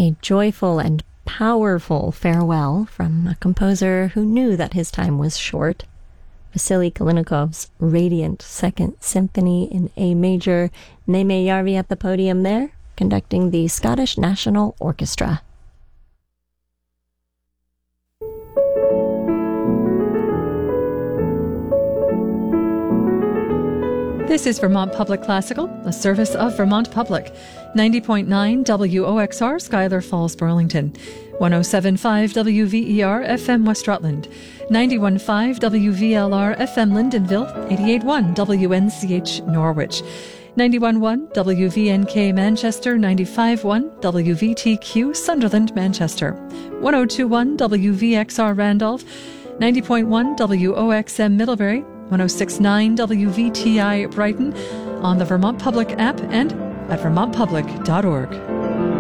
A joyful and powerful farewell from a composer who knew that his time was short. Vasily Kalinikov's radiant Second Symphony in A major. Neeme Järvi at the podium there, conducting the Scottish National Orchestra. This is Vermont Public Classical, a service of Vermont Public. 90.9 WOXR, Schuyler Falls, Burlington. 107.5 WVER FM West Rutland. 91.5 WVLR FM Lyndonville. 88.1 WNCH Norwich. 91.1 WVNK Manchester. 95.1 WVTQ Sunderland, Manchester. 102.1 WVXR Randolph. 90.1 WOXM Middlebury. 106.9 WVTI Brighton, on the Vermont Public app and at vermontpublic.org.